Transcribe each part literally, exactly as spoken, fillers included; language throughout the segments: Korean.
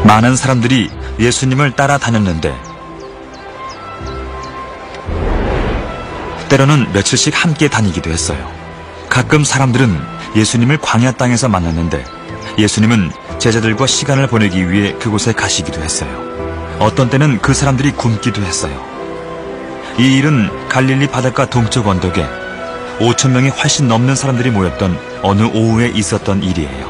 많은 사람들이 예수님을 따라다녔는데 때로는 며칠씩 함께 다니기도 했어요. 가끔 사람들은 예수님을 광야 땅에서 만났는데 예수님은 제자들과 시간을 보내기 위해 그곳에 가시기도 했어요. 어떤 때는 그 사람들이 굶기도 했어요. 이 일은 갈릴리 바닷가 동쪽 언덕에 오천 명이 훨씬 넘는 사람들이 모였던 어느 오후에 있었던 일이에요.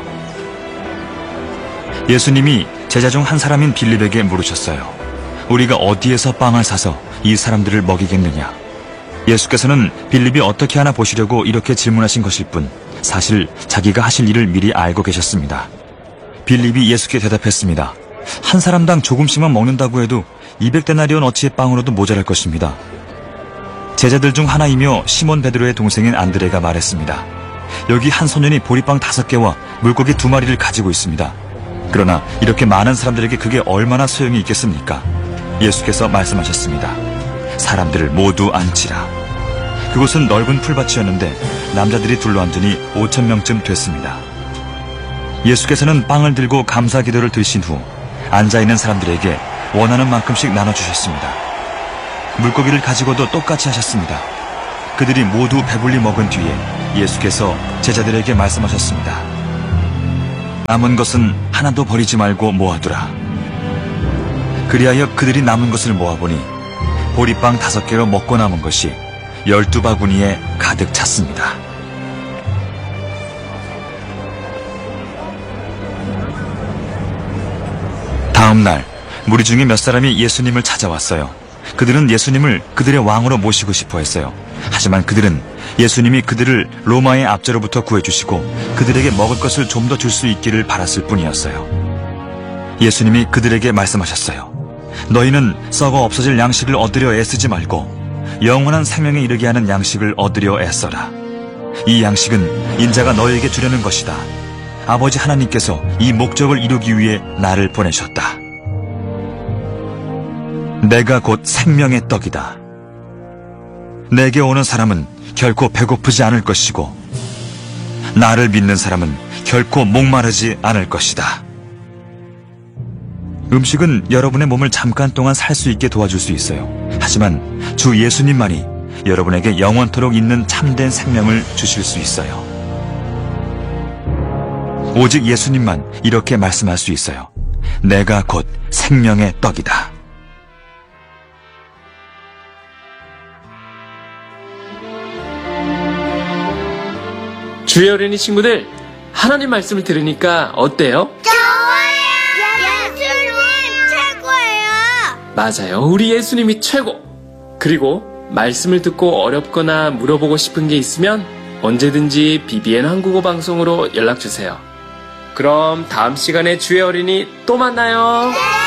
예수님이 제자 중 한 사람인 빌립에게 물으셨어요. 우리가 어디에서 빵을 사서 이 사람들을 먹이겠느냐? 예수께서는 빌립이 어떻게 하나 보시려고 이렇게 질문하신 것일 뿐 사실 자기가 하실 일을 미리 알고 계셨습니다. 빌립이 예수께 대답했습니다. 한 사람당 조금씩만 먹는다고 해도 이백 데나리온 어치의 빵으로도 모자랄 것입니다. 제자들 중 하나이며 시몬 베드로의 동생인 안드레가 말했습니다. 여기 한 소년이 보리빵 다섯 개와 물고기 두 마리를 가지고 있습니다. 그러나 이렇게 많은 사람들에게 그게 얼마나 소용이 있겠습니까? 예수께서 말씀하셨습니다. 사람들을 모두 앉히라. 그곳은 넓은 풀밭이었는데 남자들이 둘러앉으니 오천 명쯤 됐습니다. 예수께서는 빵을 들고 감사 기도를 드신 후 앉아있는 사람들에게 원하는 만큼씩 나눠주셨습니다. 물고기를 가지고도 똑같이 하셨습니다. 그들이 모두 배불리 먹은 뒤에 예수께서 제자들에게 말씀하셨습니다. 남은 것은 하나도 버리지 말고 모아두라. 그리하여 그들이 남은 것을 모아보니 보리빵 다섯 개로 먹고 남은 것이 열두 바구니에 가득 찼습니다. 다음 날 무리 중에 몇 사람이 예수님을 찾아왔어요. 그들은 예수님을 그들의 왕으로 모시고 싶어 했어요. 하지만 그들은 예수님이 그들을 로마의 압제로부터 구해주시고 그들에게 먹을 것을 좀 더 줄 수 있기를 바랐을 뿐이었어요. 예수님이 그들에게 말씀하셨어요. 너희는 썩어 없어질 양식을 얻으려 애쓰지 말고 영원한 생명에 이르게 하는 양식을 얻으려 애써라. 이 양식은 인자가 너희에게 주려는 것이다. 아버지 하나님께서 이 목적을 이루기 위해 나를 보내셨다. 내가 곧 생명의 떡이다. 내게 오는 사람은 결코 배고프지 않을 것이고 나를 믿는 사람은 결코 목마르지 않을 것이다. 음식은 여러분의 몸을 잠깐 동안 살 수 있게 도와줄 수 있어요. 하지만 주 예수님만이 여러분에게 영원토록 있는 참된 생명을 주실 수 있어요. 오직 예수님만 이렇게 말씀할 수 있어요. 내가 곧 생명의 떡이다. 주의 어린이 친구들, 하나님 말씀을 들으니까 어때요? 좋아요! 예수님 최고예요! 맞아요. 우리 예수님이 최고! 그리고 말씀을 듣고 어렵거나 물어보고 싶은 게 있으면 언제든지 비비엔 한국어 방송으로 연락주세요. 그럼 다음 시간에 주의 어린이 또 만나요.